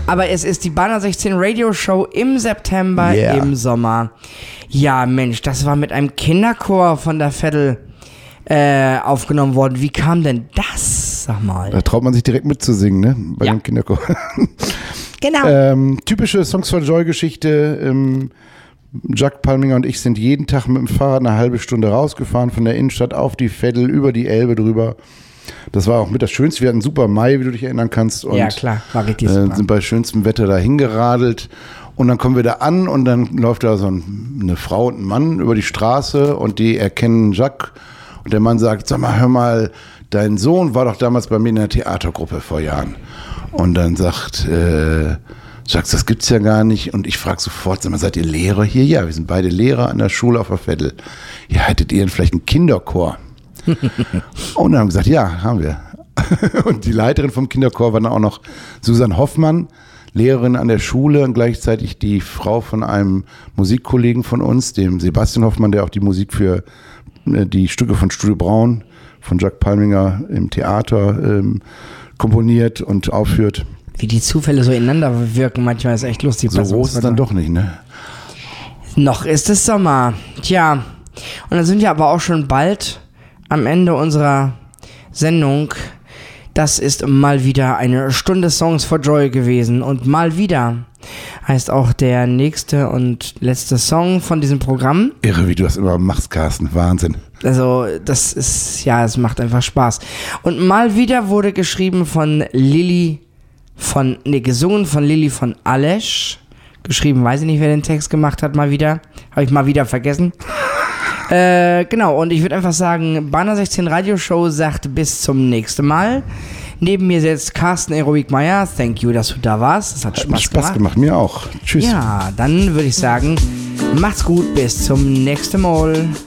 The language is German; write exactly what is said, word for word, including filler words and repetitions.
Aber es ist die Banner sechzehn Radio Show im September, Yeah. im Sommer. Ja, Mensch, das war mit einem Kinderchor von der Veddel äh, aufgenommen worden. Wie kam denn das? Sag mal. Da traut man sich direkt mitzusingen, ne? Bei Ja. dem Kinderchor. Genau. ähm, typische Songs for Joy-Geschichte. Ähm, Jack Palminger und ich sind jeden Tag mit dem Fahrrad eine halbe Stunde rausgefahren von der Innenstadt auf die Veddel, über die Elbe drüber. Das war auch mit das Schönste. Wir hatten einen super Mai, wie du dich erinnern kannst. Und, ja, klar, war richtig äh, super. sind bei schönstem Wetter da hingeradelt. Und dann kommen wir da an und dann läuft da so ein, eine Frau und ein Mann über die Straße und die erkennen Jacques. Und der Mann sagt, sag mal, hör mal, dein Sohn war doch damals bei mir in der Theatergruppe vor Jahren. Und dann sagt äh, Jacques, das gibt's ja gar nicht. Und ich frage sofort, sag mal, seid ihr Lehrer hier? Ja, wir sind beide Lehrer an der Schule auf der Veddel. Ja, hättet ihr denn vielleicht einen Kinderchor? Und dann haben wir gesagt, ja, haben wir. Und die Leiterin vom Kinderchor war dann auch noch Susanne Hoffmann, Lehrerin an der Schule und gleichzeitig die Frau von einem Musikkollegen von uns, dem Sebastian Hoffmann, der auch die Musik für äh, die Stücke von Studio Braun, von Jack Palminger im Theater ähm, komponiert und aufführt. Wie die Zufälle so ineinander wirken, manchmal ist echt lustig. So groß ist es dann doch nicht, ne? Noch ist es Sommer. Tja, und dann sind wir aber auch schon bald am Ende unserer Sendung. Das ist mal wieder eine Stunde Songs for Joy gewesen. Und mal wieder heißt auch der nächste und letzte Song von diesem Programm. Irre, wie du das immer machst, Carsten. Wahnsinn. Also das ist, ja, es macht einfach Spaß. Und mal wieder wurde geschrieben von Lilly von, ne, gesungen von Lilly von Alesch. Geschrieben, weiß ich nicht, wer den Text gemacht hat, mal wieder. Habe ich mal wieder vergessen. Äh, genau, und ich würde einfach sagen, Banner sechzehn Radio Show sagt bis zum nächsten Mal. Neben mir sitzt Carsten Erowick-Meyer. Thank you, dass du da warst. Das hat Spaß, Hat Spaß gemacht. Mir auch. Tschüss. Ja, dann würde ich sagen, macht's gut, bis zum nächsten Mal.